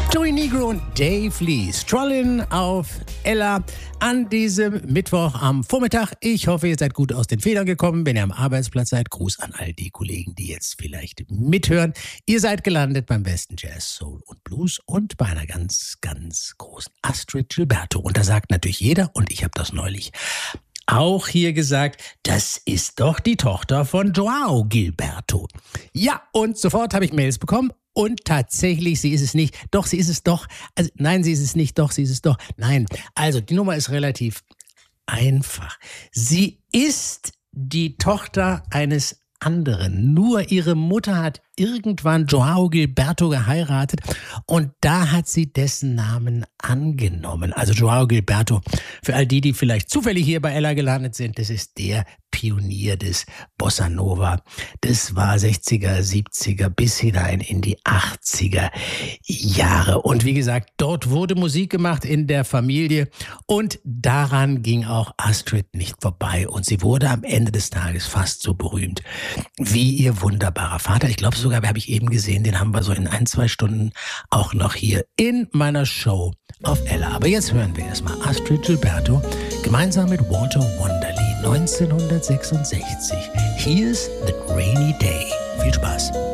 Joey Negro und Dave Lee strollen auf Ella an diesem Mittwoch am Vormittag. Ich hoffe, ihr seid gut aus den Federn gekommen, wenn ihr am Arbeitsplatz seid. Gruß an all die Kollegen, die jetzt vielleicht mithören. Ihr seid gelandet beim besten Jazz, Soul und Blues und bei einer ganz, ganz großen Astrud Gilberto. Und da sagt natürlich jeder, und ich habe das neulich auch hier gesagt, das ist doch die Tochter von Joao Gilberto. Ja, und sofort habe ich Mails bekommen. Und tatsächlich, sie ist es nicht. Doch, sie ist es doch. Also, nein, sie ist es nicht. Doch, sie ist es doch. Nein. Also, die Nummer ist relativ einfach. Sie ist die Tochter eines anderen. Nur ihre Mutter hat irgendwann Joao Gilberto geheiratet und da hat sie dessen Namen angenommen. Also Joao Gilberto, für all die, die vielleicht zufällig hier bei Ella gelandet sind, das ist der Pionier des Bossa Nova. Das war 60er, 70er bis hinein in die 80er Jahre. Und wie gesagt, dort wurde Musik gemacht in der Familie und daran ging auch Astrud nicht vorbei. Und sie wurde am Ende des Tages fast so berühmt wie ihr wunderbarer Vater. Ich glaube sogar, habe ich eben gesehen, den haben wir so in 1-2 Stunden auch noch hier in meiner Show auf Ella. Aber jetzt hören wir erstmal Astrud Gilberto gemeinsam mit Walter Wanderley 1966. Here's the Rainy Day. Viel Spaß.